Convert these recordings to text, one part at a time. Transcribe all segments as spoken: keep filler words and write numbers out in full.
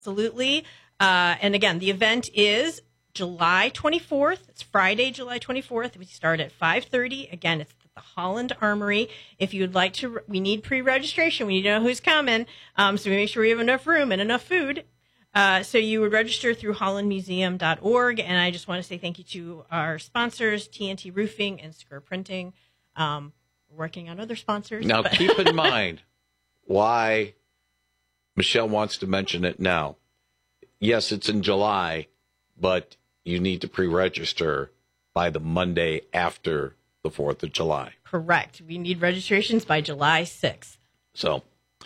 Absolutely. Uh, and again, the event is July twenty-fourth. It's Friday, July twenty-fourth. We start at five thirty. Again, it's at the Holland Armory. If you would like to, we need pre-registration. We need to know who's coming. Um, so we make sure we have enough room and enough food. Uh, so you would register through holland museum dot org. And I just want to say thank you to our sponsors, T N T Roofing and Square Printing. Um, we're working on other sponsors. Now, but- keep in mind why Michelle wants to mention it now. Yes, it's in July, but you need to pre-register by the Monday after the fourth of July. Correct. We need registrations by July sixth. So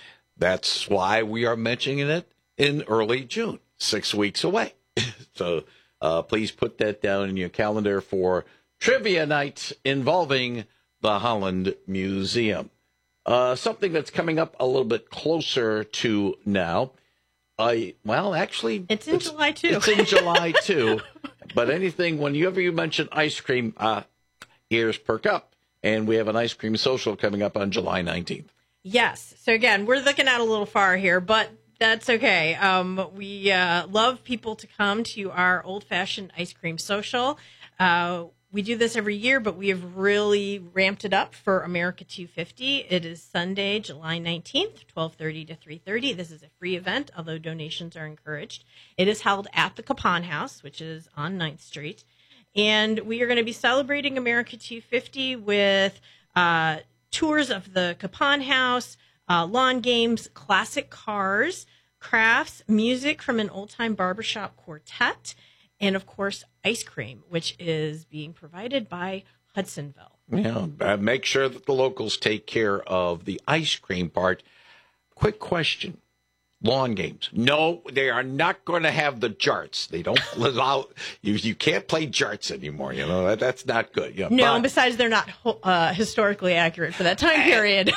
that's why we are mentioning it in early June, six weeks away. So uh, please put that down in your calendar for trivia night involving the Holland Museum. Uh, something that's coming up a little bit closer to now. Uh, well, actually, it's in it's, July too. It's in July too. But anything, whenever you mention ice cream, uh, ears perk up. And we have an ice cream social coming up on July nineteenth. Yes. So again, we're looking at a little far here, but that's okay. Um, we uh, love people to come to our old-fashioned ice cream social. Uh, we do this every year, but we have really ramped it up for America two fifty. It is Sunday, July nineteenth, twelve thirty to three thirty. This is a free event, although donations are encouraged. It is held at the Capon House, which is on ninth Street. And we are going to be celebrating America two fifty with uh, tours of the Capon House, uh, lawn games, classic cars, crafts, music from an old-time barbershop quartet, and, of course, ice cream, which is being provided by Hudsonville. Yeah, uh, make sure that the locals take care of the ice cream part. Quick question. Lawn games. No, they are not going to have the jarts. They don't allow you. You can't play jarts anymore. You know that, that's not good. You know, no, but, and besides, they're not uh, historically accurate for that time period.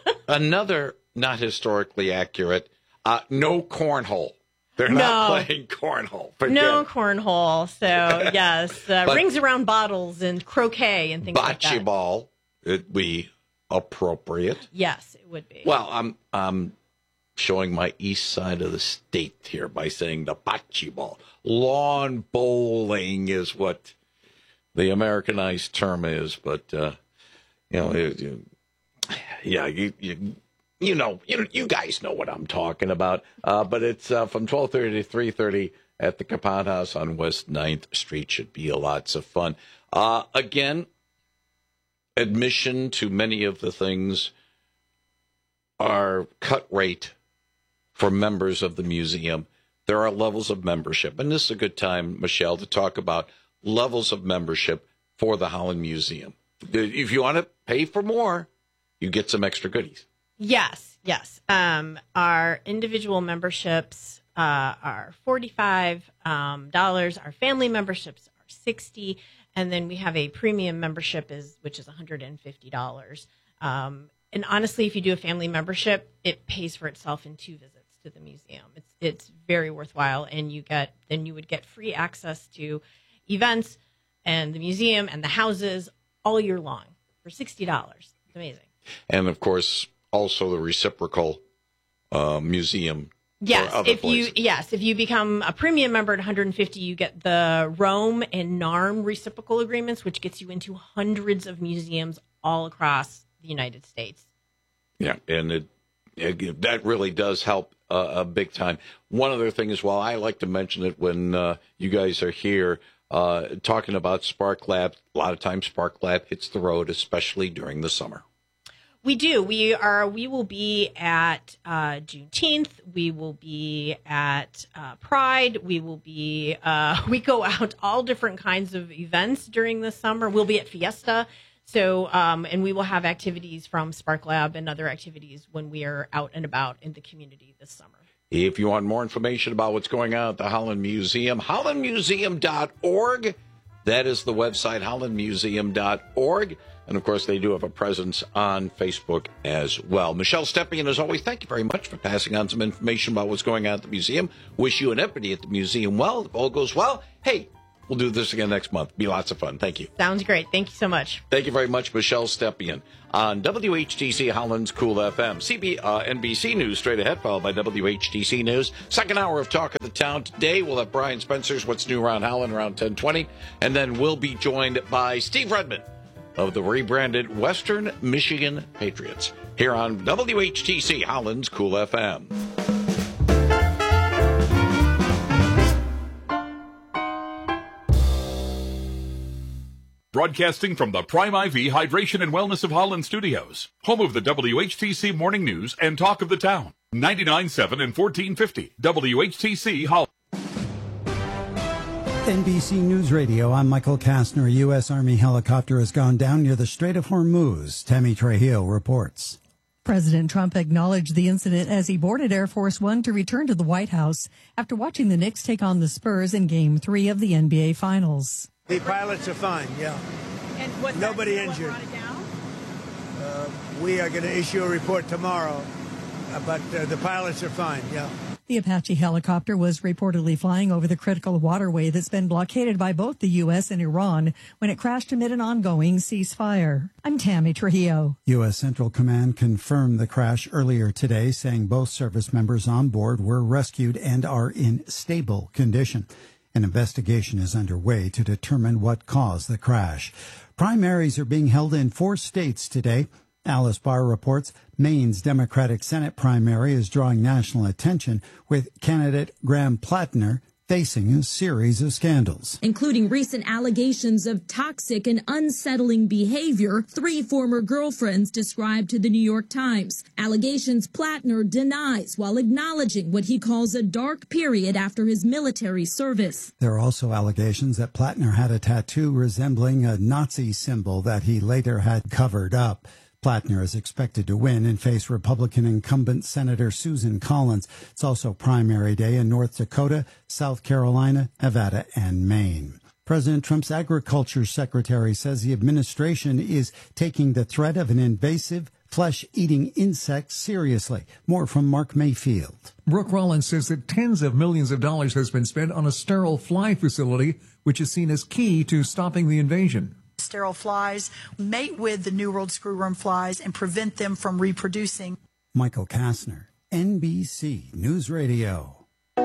Another not historically accurate. Uh, no cornhole. They're not no. playing cornhole. Forget no it. cornhole. So yes, uh, rings around bottles and croquet and things like that. Bocce ball. It'd be appropriate. Yes, it would be. Well, I'm I'm showing my east side of the state here by saying the bocce ball. Lawn bowling is what the Americanized term is, but uh, you know, it, you, yeah, you. you You know, you you guys know what I'm talking about. Uh, but it's uh, from twelve thirty to three thirty at the Capon House on West ninth Street. Should be a lots of fun. Uh, again, admission to many of the things are cut rate for members of the museum. There are levels of membership. And this is a good time, Michelle, to talk about levels of membership for the Holland Museum. If you want to pay for more, you get some extra goodies. Yes, yes. Um, our individual memberships uh, are forty-five dollars. Um, our family memberships are sixty dollars. And then we have a premium membership, is which is one hundred fifty dollars. Um, and honestly, if you do a family membership, it pays for itself in two visits to the museum. It's it's very worthwhile. And you get then you would get free access to events and the museum and the houses all year long for sixty dollars. It's amazing. And, of course, also the reciprocal uh, museum. Yes, if places. you yes, if you become a premium member at one hundred fifty, you get the Rome and NARM reciprocal agreements, which gets you into hundreds of museums all across the United States. Yeah, and it, it that really does help uh, a big time. One other thing as well, I like to mention it when uh, you guys are here uh, talking about Spark Lab. A lot of times Spark Lab hits the road, especially during the summer. We do. We are. We will be at uh, Juneteenth. We will be at uh, Pride. We will be. Uh, we go out all different kinds of events during the summer. We'll be at Fiesta. So, um, and we will have activities from Spark Lab and other activities when we are out and about in the community this summer. If you want more information about what's going on at the Holland Museum, holland museum dot org. That is the website, holland museum dot org. And, of course, they do have a presence on Facebook as well. Michelle Stepien, as always, thank you very much for passing on some information about what's going on at the museum. Wish you and everybody at the museum well. If all goes well, hey, we'll do this again next month. Be lots of fun. Thank you. Sounds great. Thank you so much. Thank you very much, Michelle Stepien on W H T C Holland's Cool F M. C B, uh, N B C News straight ahead, followed by W H T C News. Second hour of Talk of the Town today. We'll have Brian Spencer's What's New Around Holland around ten twenty. And then we'll be joined by Steve Redmond of the rebranded Western Michigan Patriots here on W H T C Holland's Cool F M. Broadcasting from the Prime I V Hydration and Wellness of Holland Studios, home of the W H T C Morning News and Talk of the Town, ninety-nine point seven and fourteen fifty W H T C Holland. N B C News Radio, I'm Michael Kastner. A U S. Army helicopter has gone down near the Strait of Hormuz. Tammy Trujillo reports. President Trump acknowledged the incident as he boarded Air Force One to return to the White House after watching the Knicks take on the Spurs in Game three of the N B A Finals. The pilots are fine, yeah. And what's Nobody that, injured. What brought it down? Uh, we are going to issue a report tomorrow, uh, but uh, the pilots are fine, yeah. The Apache helicopter was reportedly flying over the critical waterway that's been blockaded by both the U S and Iran when it crashed amid an ongoing ceasefire. I'm Tammy Trujillo. U S. Central Command confirmed the crash earlier today, saying both service members on board were rescued and are in stable condition. An investigation is underway to determine what caused the crash. Primaries are being held in four states today. Alice Barr reports Maine's Democratic Senate primary is drawing national attention, with candidate Graham Plattner facing a series of scandals, including recent allegations of toxic and unsettling behavior three former girlfriends described to the New York Times. Allegations Plattner denies while acknowledging what he calls a dark period after his military service. There are also allegations that Plattner had a tattoo resembling a Nazi symbol that he later had covered up. Plattner is expected to win and face Republican incumbent Senator Susan Collins. It's also primary day in North Dakota, South Carolina, Nevada, and Maine. President Trump's agriculture secretary says the administration is taking the threat of an invasive flesh-eating insect seriously. More from Mark Mayfield. Brooke Rollins says that tens of millions of dollars has been spent on a sterile fly facility, which is seen as key to stopping the invasion. Sterile flies mate with the New World screwworm flies and prevent them from reproducing. Michael Kastner, N B C News Radio.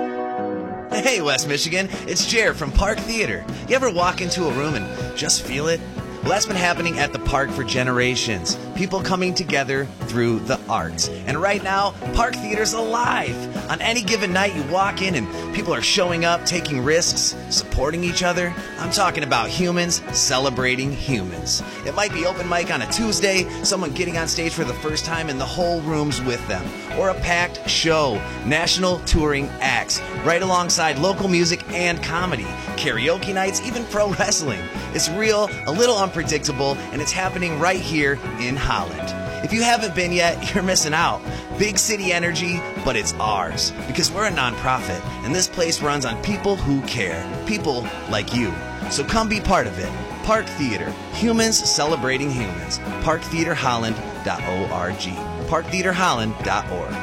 Hey, West Michigan, it's Jer from Park Theater. You ever walk into a room and just feel it? Well, that's been happening at the park for generations. People coming together through the arts. And right now, Park Theater's alive. On any given night, you walk in and people are showing up, taking risks, supporting each other. I'm talking about humans celebrating humans. It might be open mic on a Tuesday, someone getting on stage for the first time and the whole room's with them. Or a packed show, national touring acts, right alongside local music and comedy, karaoke nights, even pro wrestling. It's real, a little unpredictable, and it's happening right here in Holland. If you haven't been yet, you're missing out. Big city energy, but it's ours. Because we're a nonprofit, and this place runs on people who care. People like you. So come be part of it. Park Theater. Humans celebrating humans. park theater holland dot org. park theater holland dot org.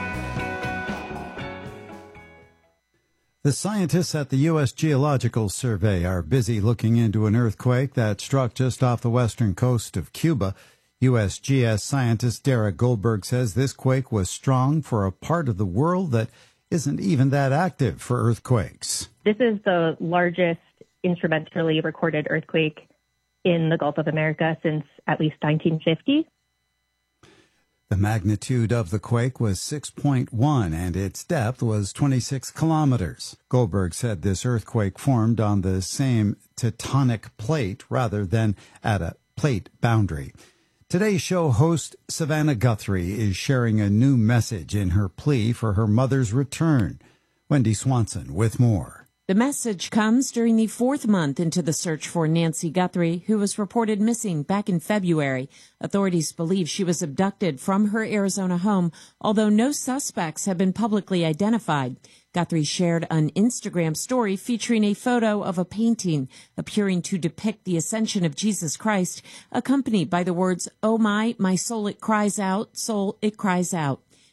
The scientists at the U S. Geological Survey are busy looking into an earthquake that struck just off the western coast of Cuba. U S G S scientist Derek Goldberg says this quake was strong for a part of the world that isn't even that active for earthquakes. This is the largest instrumentally recorded earthquake in the Gulf of America since at least nineteen fifty. The magnitude of the quake was six point one and its depth was twenty-six kilometers. Goldberg said this earthquake formed on the same tectonic plate rather than at a plate boundary. Today's show host Savannah Guthrie is sharing a new message in her plea for her mother's return. Wendy Swanson with more. The message comes during the fourth month into the search for Nancy Guthrie, who was reported missing back in February. Authorities believe she was abducted from her Arizona home, although no suspects have been publicly identified. Guthrie shared an Instagram story featuring a photo of a painting appearing to depict the ascension of Jesus Christ, accompanied by the words, "Oh my, my soul, it cries out, soul, it cries out."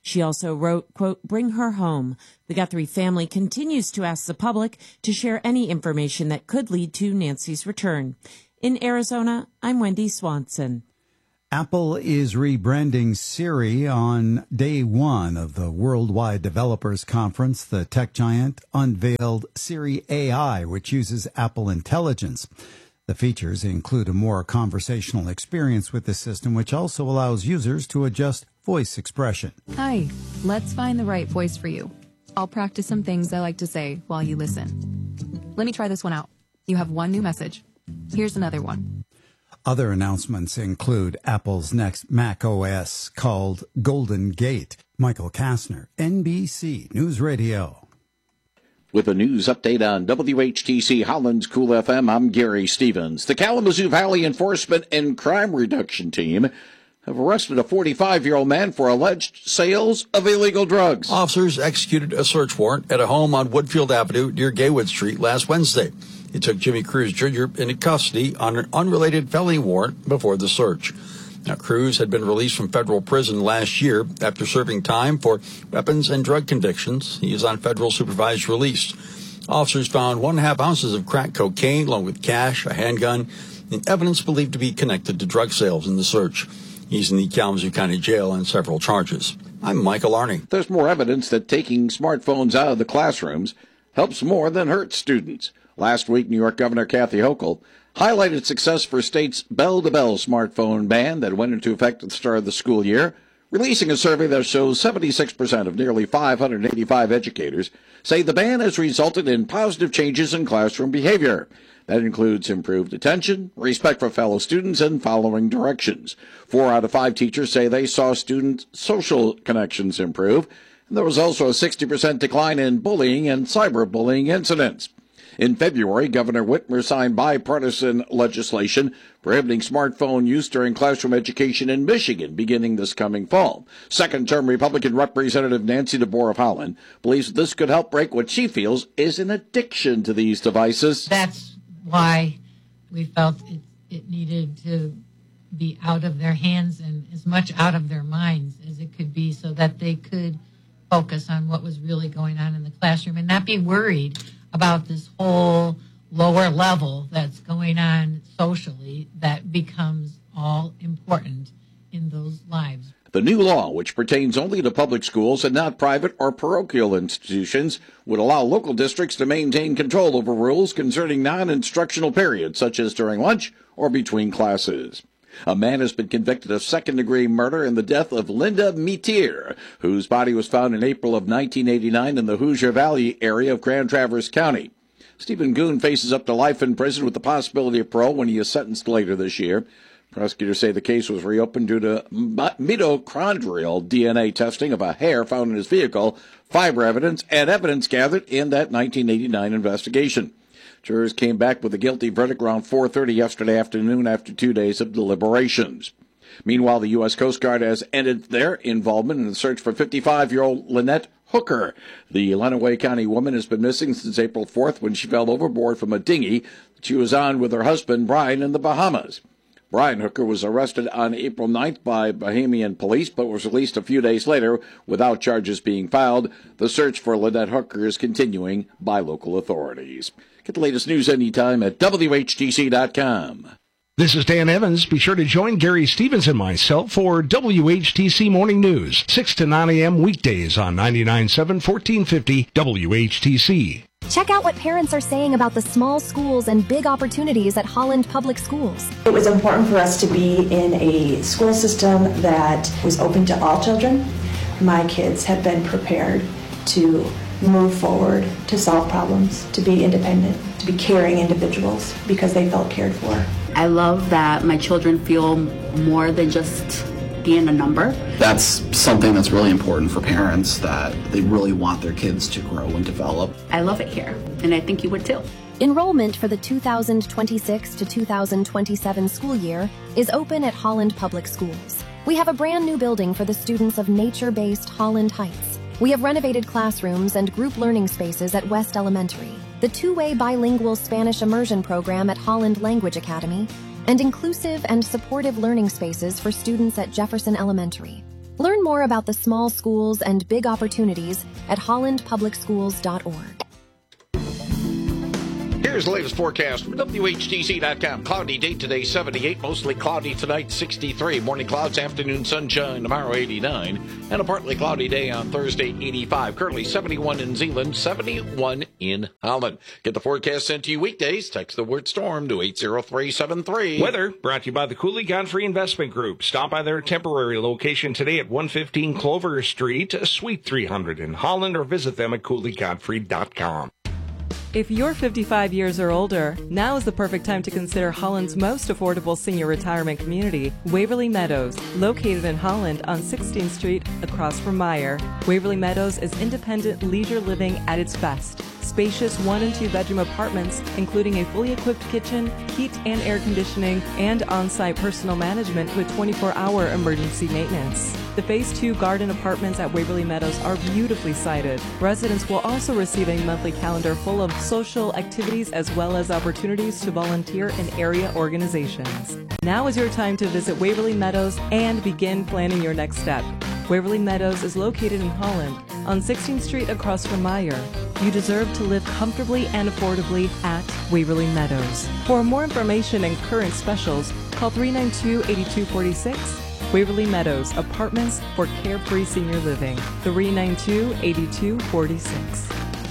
She also wrote, quote, "Bring her home." The Guthrie family continues to ask the public to share any information that could lead to Nancy's return. In Arizona, I'm Wendy Swanson. Apple is rebranding Siri on day one of the Worldwide Developers Conference. The tech giant unveiled Siri A I, which uses Apple Intelligence. The features include a more conversational experience with the system, which also allows users to adjust voice expression. Hi, let's find the right voice for you. I'll practice some things I like to say while you listen. Let me try this one out. You have one new message. Here's another one. Other announcements include Apple's next Mac O S called Golden Gate. Michael Kastner, N B C News Radio. With a news update on W H T C Holland's Cool F M, I'm Gary Stevens. The Kalamazoo Valley Enforcement and Crime Reduction Team have arrested a forty-five-year-old man for alleged sales of illegal drugs. Officers executed a search warrant at a home on Woodfield Avenue near Gaywood Street last Wednesday. They took Jimmy Cruz Junior into custody on an unrelated felony warrant before the search. Now, Cruz had been released from federal prison last year after serving time for weapons and drug convictions. He is on federal supervised release. Officers found one and a half ounces of crack cocaine along with cash, a handgun, and evidence believed to be connected to drug sales in the search. He's in the Kalamazoo County Jail on several charges. I'm Michael Arney. There's more evidence that taking smartphones out of the classrooms helps more than hurts students. Last week, New York Governor Kathy Hochul highlighted success for state's bell-to-bell smartphone ban that went into effect at the start of the school year, releasing a survey that shows seventy-six percent of nearly five hundred eighty-five educators say the ban has resulted in positive changes in classroom behavior. That includes improved attention, respect for fellow students, and following directions. Four out of five teachers say they saw student social connections improve. And there was also a sixty percent decline in bullying and cyberbullying incidents. In February, Governor Whitmer signed bipartisan legislation prohibiting smartphone use during classroom education in Michigan beginning this coming fall. Second-term Republican Representative Nancy DeBoer of Holland believes this could help break what she feels is an addiction to these devices. That's why we felt it, it needed to be out of their hands and as much out of their minds as it could be so that they could focus on what was really going on in the classroom and not be worried about this whole lower level that's going on socially that becomes all important in those lives. The new law, which pertains only to public schools and not private or parochial institutions, would allow local districts to maintain control over rules concerning non-instructional periods, such as during lunch or between classes. A man has been convicted of second-degree murder in the death of Linda Metier, whose body was found in April of nineteen eighty-nine in the Hoosier Valley area of Grand Traverse County. Stephen Goon faces up to life in prison with the possibility of parole when he is sentenced later this year. Prosecutors say the case was reopened due to mitochondrial D N A testing of a hair found in his vehicle, fiber evidence, and evidence gathered in that nineteen eighty-nine investigation. Jurors came back with a guilty verdict around four thirty yesterday afternoon after two days of deliberations. Meanwhile, the U S Coast Guard has ended their involvement in the search for fifty-five-year-old Lynette Hooker. The Lenawee County woman has been missing since April fourth when she fell overboard from a dinghy that she was on with her husband, Brian, in the Bahamas. Brian Hooker was arrested on April ninth by Bahamian police, but was released a few days later without charges being filed. The search for Lynette Hooker is continuing by local authorities. Get the latest news anytime at W H T C dot com. This is Dan Evans. Be sure to join Gary Stevens and myself for W H T C Morning News, six to nine a.m. weekdays on ninety-nine point seven, fourteen fifty W H T C. Check out what parents are saying about the small schools and big opportunities at Holland Public Schools. It was important for us to be in a school system that was open to all children. My kids have been prepared to move forward, to solve problems, to be independent, to be caring individuals because they felt cared for. I love that my children feel more than just being a number. That's something that's really important for parents, that they really want their kids to grow and develop. I love it here, and I think you would too. Enrollment for the two thousand twenty-six to two thousand twenty-seven school year is open at Holland Public Schools. We have a brand new building for the students of nature-based Holland Heights. We have renovated classrooms and group learning spaces at West Elementary, the two-way bilingual Spanish immersion program at Holland Language Academy, and inclusive and supportive learning spaces for students at Jefferson Elementary. Learn more more about the small schools and big opportunities at holland public schools dot org. Here's the latest forecast from W H T C dot com. Cloudy date today, seventy-eight. Mostly cloudy tonight, sixty-three. Morning clouds, afternoon sunshine tomorrow, eighty-nine. And a partly cloudy day on Thursday, eighty-five. Currently seventy-one in Zeeland, seventy-one in Holland. Get the forecast sent to you weekdays. Text the word storm to eight zero three seven three. Weather brought to you by the Cooley Godfrey Investment Group. Stop by their temporary location today at one fifteen Clover Street, Suite three hundred in Holland, or visit them at cooley godfrey dot com. If you're fifty-five years or older, now is the perfect time to consider Holland's most affordable senior retirement community, Waverly Meadows, located in Holland on sixteenth Street across from Meyer. Waverly Meadows is independent leisure living at its best. Spacious one and two bedroom apartments, including a fully equipped kitchen, heat and air conditioning, and on-site personal management with twenty-four hour emergency maintenance. The Phase two garden apartments at Waverly Meadows are beautifully sited. Residents will also receive a monthly calendar full of social activities as well as opportunities to volunteer in area organizations. Now is your time to visit Waverly Meadows and begin planning your next step. Waverly Meadows is located in Holland on sixteenth Street across from Meyer. You deserve to live comfortably and affordably at Waverly Meadows. For more information and current specials, call three nine two, eight two four six. Waverly Meadows, apartments for carefree senior living. three nine two, eight two four six.